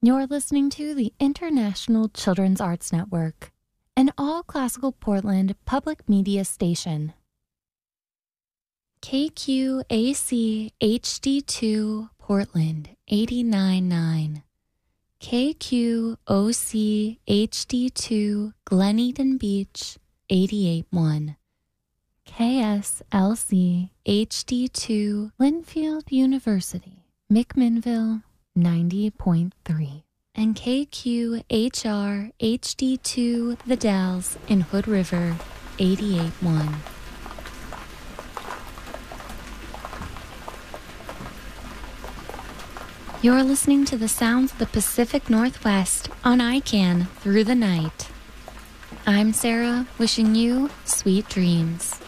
You're listening to the International Children's Arts Network, an all-classical Portland public media station. KQAC HD2 Portland 89.9. KQOC HD2 Glen Eden Beach 88.1. KSLC HD2 Linfield University, McMinnville 90.3. And KQHR HD2 The Dalles in Hood River 88.1. You're listening to the sounds of the Pacific Northwest on ICANN through the night. I'm Sarah, wishing you sweet dreams.